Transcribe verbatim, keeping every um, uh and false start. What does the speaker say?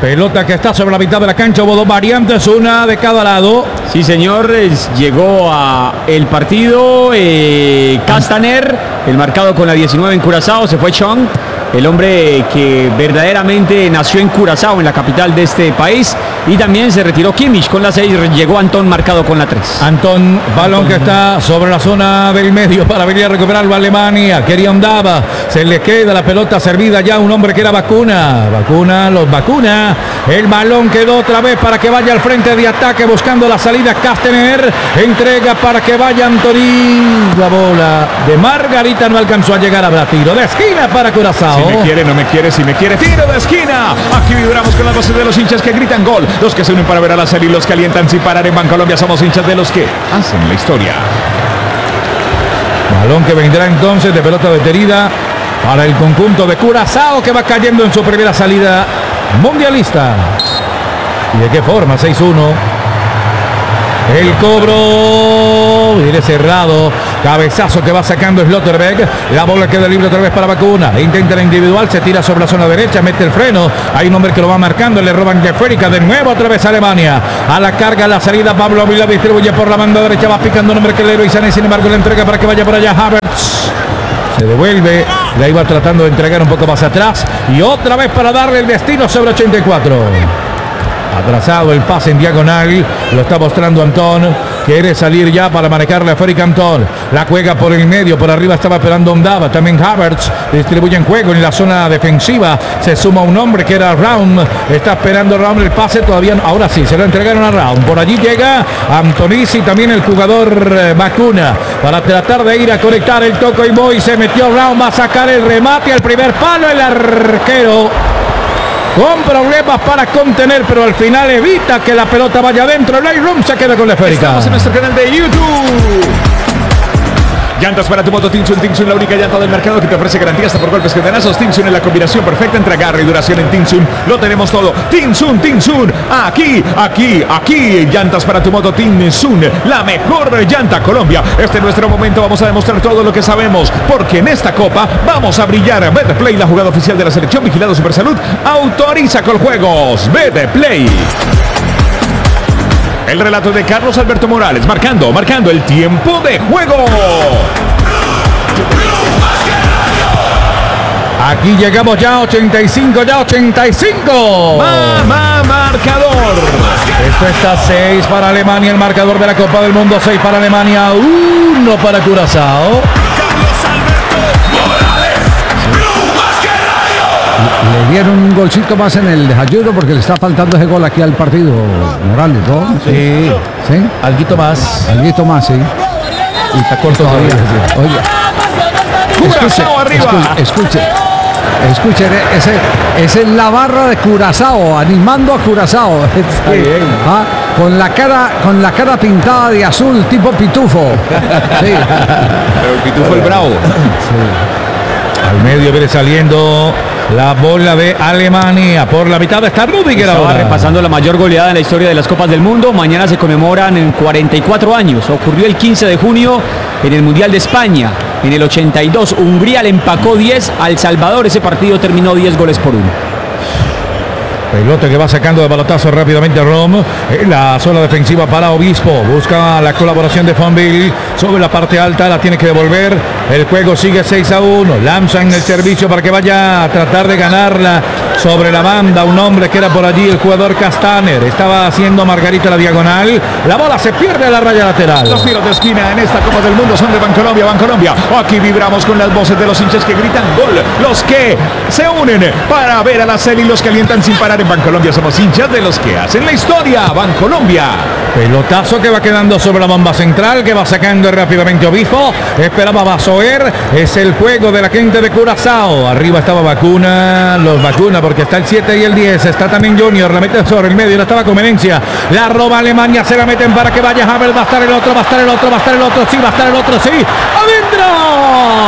Pelota que está sobre la mitad de la cancha, hubo dos variantes, una de cada lado. Sí, señor, llegó a el partido eh, Castaner, el marcado con la diecinueve en Curazao, se fue Chong, el hombre que verdaderamente nació en Curazao, en la capital de este país, y también se retiró Kimmich con la seis, llegó Antón marcado con la tres. Antón, balón Antón. Que está sobre la zona del medio para venir a recuperarlo a Alemania, quería andaba, se le queda la pelota servida ya a un hombre que era Vacuna, Vacuna, los Vacuna, el balón quedó otra vez para que vaya al frente de ataque buscando la salida Castaner, entrega para que vaya Antoni, la bola de Margarita no alcanzó a llegar a tiro de esquina para Curazao. Si me quiere, no me quiere, si me quiere, tiro de esquina. Aquí vibramos con las voces de los hinchas que gritan gol, los que se unen para ver a la serie y los que alientan sin parar en Bancolombia. Somos hinchas de los que hacen la historia. Balón que vendrá entonces de pelota detenida para el conjunto de Curazao, que va cayendo en su primera salida mundialista. ¿Y de qué forma? seis uno. El cobro, viene cerrado, cabezazo que va sacando Slotterbeck, la bola queda libre otra vez para Vacuna, intenta la individual, se tira sobre la zona derecha, mete el freno, hay un hombre que lo va marcando, le roban Geférica, de nuevo otra vez Alemania, a la carga, la salida, Pablo Vila distribuye por la banda derecha, va picando un hombre que le y Sané, sin embargo la entrega para que vaya por allá Havertz. Se devuelve, la iba tratando de entregar un poco más atrás y otra vez para darle el destino sobre ochenta y cuatro. Atrasado el pase en diagonal, lo está mostrando Antón, quiere salir ya para manejarle a Féric Antón, la juega por el medio, por arriba estaba esperando Ondava, también Havertz, distribuye en juego en la zona defensiva, se suma un hombre que era Raum, está esperando Raum el pase, todavía, ahora sí, se lo entregaron a Raum, por allí llega Antonisi, también el jugador eh, Vacuna, para tratar de ir a conectar el toco y boy, se metió Raum, va a sacar el remate al primer palo, el arquero con problemas para contener, pero al final evita que la pelota vaya adentro. El Room se queda con la esférica. Estamos en nuestro canal de YouTube. Llantas para tu moto Tinsun. Tinsun, la única llanta del mercado que te ofrece garantía hasta por golpes cadenazos. Tinsun es la combinación perfecta entre agarre y duración en Tinsun. Lo tenemos todo. Tinsun, Tinsun. Aquí, aquí, aquí. Llantas para tu moto Tinsun. La mejor llanta Colombia. Este es nuestro momento. Vamos a demostrar todo lo que sabemos. Porque en esta copa vamos a brillar. Betplay, la jugada oficial de la selección. Vigilado Supersalud. Autoriza con juegos. Betplay. El relato de Carlos Alberto Morales, marcando, marcando el tiempo de juego. Aquí llegamos ya a ochenta y cinco, ya ochenta y cinco. Mamá marcador. Esto está seis para Alemania, el marcador de la Copa del Mundo, seis para Alemania, uno para Curazao. Le dieron un golcito más en el desayuno porque le está faltando ese gol aquí al partido, Morales, ¿no? Sí, sí, alguito más. Alguito más, sí. Y está corto todavía. Sí. Oye, escuche, arriba. escuche, escuche, escuche, ese, esa es la barra de Curazao, animando a Curazao. Sí. ¿Ah? Con la cara, con la cara pintada de azul, tipo pitufo. Sí. Pero el pitufo el bravo. Sí. Al medio viene saliendo la bola de Alemania. Por la mitad está Rüdiger ahora. ahora. Repasando la mayor goleada en la historia de las Copas del Mundo. Mañana se conmemoran en cuarenta y cuatro años. Ocurrió el quince de junio en el Mundial de España. En el ochenta y dos, Hungría le empacó diez al Salvador. Ese partido terminó diez goles por uno. Pelota que va sacando de balotazo rápidamente Rom. En la zona defensiva para Obispo. Busca la colaboración de Fonville. Sobre la parte alta la tiene que devolver. El juego sigue seis a uno. Lanzan el servicio para que vaya a tratar de ganarla sobre la banda. Un hombre que era por allí el jugador Castaner. Estaba haciendo Margarita la diagonal. La bola se pierde a la raya lateral. Los tiros de esquina en esta Copa del Mundo son de Bancolombia, Bancolombia. Aquí vibramos con las voces de los hinchas que gritan gol. Los que se unen para ver a la serie y los que alientan sin parar en Bancolombia. Somos hinchas de los que hacen la historia. Bancolombia. Pelotazo que va quedando sobre la bomba central, que va sacando rápidamente Obispo. Esperaba Basoer. Es el juego de la gente de Curazao. Arriba estaba Vacuna. Los Vacuna porque está el siete y el diez. Está también Junior. La mete sobre el medio. La estaba Conveniencia. La roba Alemania. Se la meten para que vaya Havertz. Va a estar el otro. Va a estar el otro. Va a estar el otro. Sí, va a estar el otro. Sí. ¡Adentro!